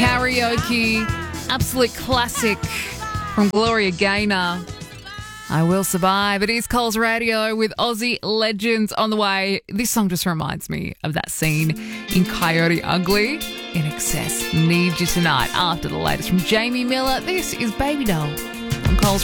Karaoke, absolute classic from Gloria Gaynor. I Will Survive. It is Coles Radio with Aussie legends on the way. This song just reminds me of that scene in Coyote Ugly. In Excess, Need You Tonight. After the latest from Jamie Miller, this is Baby Doll on Coles